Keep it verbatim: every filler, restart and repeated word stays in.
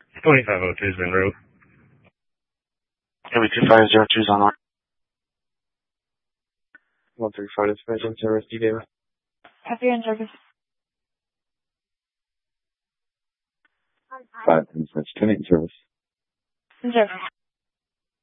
twenty-five oh two is Monroe. Heavy two five zero two is online. one three five Dispatch service, D David. Happy in service. five Dispatch ten eight service. In service.